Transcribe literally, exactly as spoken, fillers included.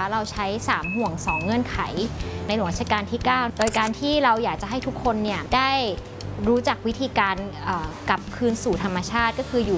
เราใช้สามห่วงสองเงื่อนไขในหลวงรัชกาลที่เก้าโดยการที่เราอยากจะให้ทุกคนเนี่ยได้รู้จักวิธีการกลับคืนสู่ธรรมชาติก็คืออยู่